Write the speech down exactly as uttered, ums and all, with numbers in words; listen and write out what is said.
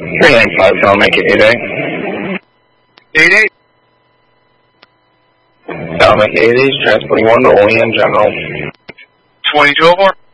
three nine five, I'll make it eight eight. eight eight? I'll make it eight eight, transporting one to O E M General. twenty-two oh four?